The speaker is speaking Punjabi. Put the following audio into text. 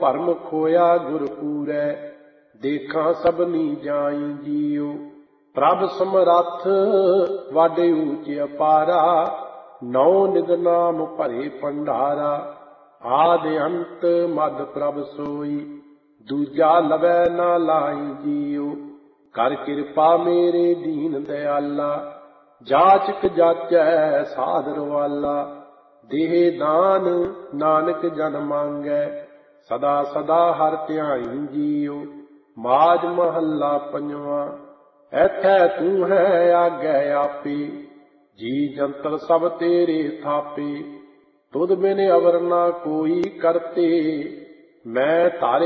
ਭਰਮ ਖੋਇਆ ਗੁਰ ਪੂਰੈ, ਦੇਖਾਂ ਸਭਨੀ ਜਾਈ ਜੀਉ। ਪ੍ਰਭ ਸਮਰੱਥ ਵਾਡੇ ਊਚ ਅਪਾਰਾ, ਨੌ ਨਿਧ ਨਾਮ ਭਰੇ ਭੰਡਾਰਾ। ਆਦਿ ਅੰਤ ਮਧ ਪ੍ਰਭ ਸੋਈ, ਦੂਜਾ ਲਵੈ ਨਾ ਲਾਈ ਜੀਉ। ਕਰ ਕਿਰਪਾ ਮੇਰੇ ਦੀਨ ਦਿਆਲਾ, ਜਾਚਕ ਜਾਚੈ ਸਾਧਰ ਵਾਲਾ। ਦੇਹ ਦਾਨ ਨਾਨਕ ਜਨ ਮੰਗੈ, ਸਦਾ ਸਦਾ ਹਰਿ ਧਿਆਈ ਜੀਉ। ਮਾਝ ਮਹੱਲਾ ਪੰਜਵਾਂ। ਐਥੈ ਤੂੰ ਹੈ ਆਗੈ ਆਪੇ, ਜੀ ਜੰਤਰ ਸਭ ਤੇਰੇ ਥਾਪੇ। ਤੁਧ ਬਿਨ ਅਵਰ ਨਾ ਕੋਈ ਕਰਤੇ, ਮੈਂ ਧਾਰੇ